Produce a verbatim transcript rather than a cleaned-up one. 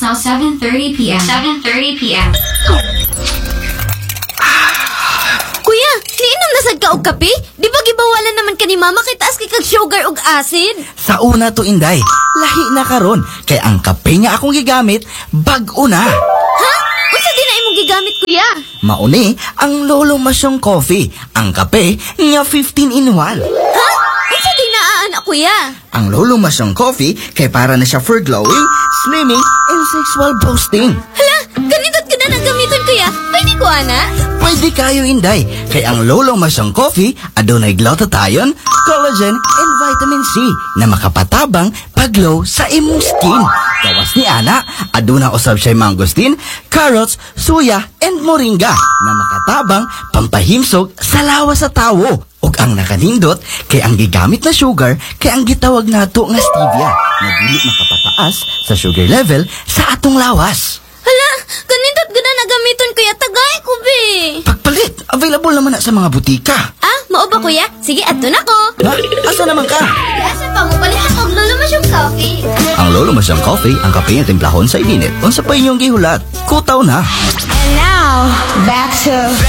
now seven thirty p m seven thirty p m Kuya, niinom na sad ka og kape? Di ba gibawalan naman ka ni mama kay taas kay kag sugar ug acid? Sa una to, Inday, lahi na karon kay ang kape nga akong gigamit bag-o na. Ha? Unsa di na imong gigamit, kuya? Mauni ang Lolo Masyong Coffee, ang kape nga fifteen in one. Ha? Unsa di na aana, kuya? Ang Lolo Masyong Coffee kay para na siya for glowing, slimming, and sexual boosting. Hala, ganito't ka na nagamiton, kuya. Pwede ko, ana? Pwede kayo, Inday, kay ang Lolo Masyong Coffee adunay glutathione, collagen, and vitamin C na makapatabang paglow sa imong skin. Gawas ni ana, aduna usab siya mangosteen, carrots, suya, and moringa na makatabang pampahimsog sa lawas sa tawo. Ug ang nakanindot kay ang gigamit na sugar kay ang gitawag nato nga stevia na dili makapataas sa sugar level sa atong lawas. Hala, ganito't ka na nagamiton, kuya. Tagay ko, be. Pagpalit, available naman na sa mga butika. Ah, mao ba, kuya? Sige, adto na ko. Ha? Asa naman ka? Asa pa mo palit ako og Lolo Masyong Coffee? Ang Lolo Masyong Coffee, ang kape nga timplahon sa ininit. Unsa pa inyong gihulat? Kutaw na. And now, back to